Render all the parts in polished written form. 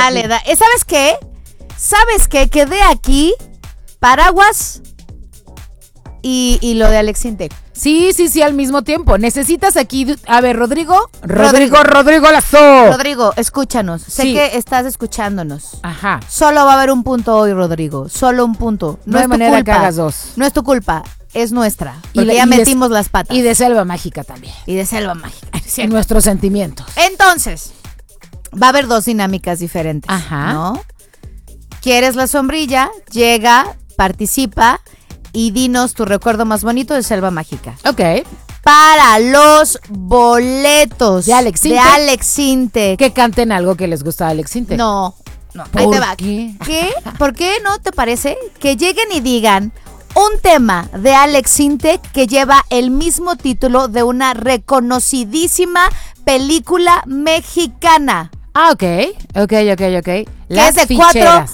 Dale. ¿Sabes qué? ¿Sabes qué? Quedé aquí paraguas y lo de Alex Intec. Sí, al mismo tiempo. Necesitas aquí, a ver, Rodrigo Lazo. Rodrigo, escúchanos. Sé que estás escuchándonos. Ajá. Solo va a haber un punto hoy, Rodrigo. Solo un punto. No hay manera que hagas dos. No es tu culpa, es nuestra. Y ya metimos las patas. Y de Selva Mágica también. Y de Selva Mágica. Y nuestros sentimientos. Entonces, va a haber dos dinámicas diferentes. Ajá. ¿No? ¿Quieres la sombrilla? Llega, participa y dinos tu recuerdo más bonito de Selva Mágica. Ok. Para los boletos de Alex Intec. Que canten algo que les gusta a Alex Intec. No. Ahí te va. ¿Qué? ¿Por qué no te parece que lleguen y digan un tema de Alex Intec que lleva el mismo título de una reconocidísima película mexicana? Ah, ok. Las es de ficheras.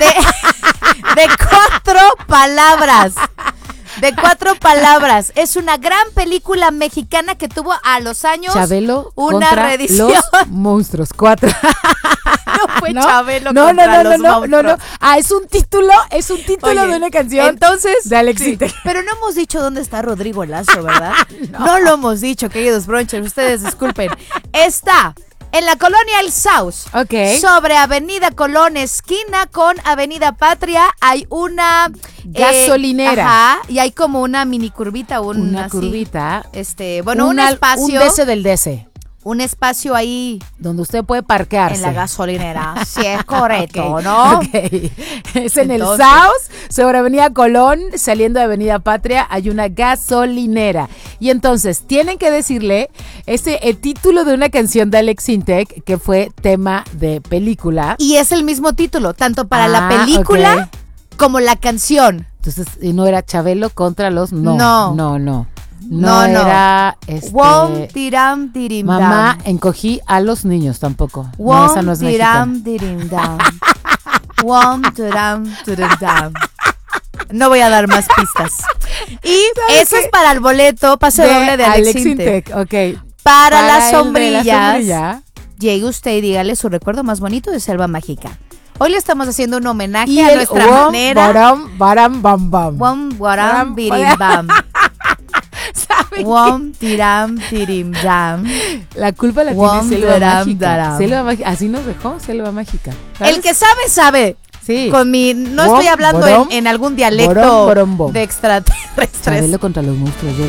De 4 palabras. De 4 palabras. Es una gran película mexicana que tuvo a los años Chabelo una contra reedición. Los monstruos. 4. No fue Chabelo contra los monstruos. No. Ah, es un título de una canción. Entonces, de Alex Intec. Pero no hemos dicho dónde está Rodrigo Lazo, ¿verdad? No lo hemos dicho, queridos bronchers. Ustedes disculpen. Está en la colonia El Saus. Ok. Sobre Avenida Colón, esquina con Avenida Patria, hay una gasolinera. Ajá. Y hay como una mini curvita, una curvita. Un espacio. Un DC del DC. Un espacio ahí donde usted puede parquearse. En la gasolinera. Sí, es correcto, okay. ¿No? Ok. Es en el Saus, sobre Avenida Colón, saliendo de Avenida Patria, hay una gasolinera. Y entonces, tienen que decirle el título de una canción de Alex Intec, que fue tema de película. Y es el mismo título, tanto para la película como la canción. Entonces, ¿no era Chabelo contra los? No. No era Wom tiram tirim dam. Mamá, encogí a los niños tampoco. Wom esa no es tiram tirim dam. Wom tiram tirim dam. No voy a dar más pistas. Y eso es para el boleto pase doble de Alex Intec. Ok. Para las sombrillas. Llegue usted y dígale su recuerdo más bonito de Selva Mágica. Hoy le estamos haciendo un homenaje a nuestra manera. Baram, bam, bam. Wom, baram, birim, bam. Wom, tiram, tirim, dam. La culpa la tiene Selva Mágica. Selva Mágica. Así nos dejó Selva Mágica. ¿Sabes? El que sabe, sabe. Sí. No estoy hablando en algún dialecto de extraterrestres. Chabelo contra los monstruos.